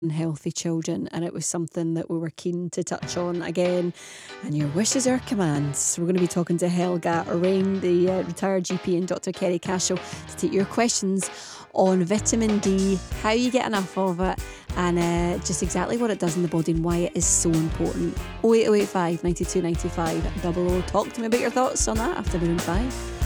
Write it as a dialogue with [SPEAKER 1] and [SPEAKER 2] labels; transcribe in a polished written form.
[SPEAKER 1] unhealthy children, and it was something that we were keen to touch on again. And your wishes are commands. We're going to be talking to Helga Rain, the retired GP, and Dr. Kerry Cashel to take your questions on vitamin D, how you get enough of it, and just exactly what it does in the body and why it is so important. 08085 92 95 00. Talk to me about your thoughts on that after Maroon 5.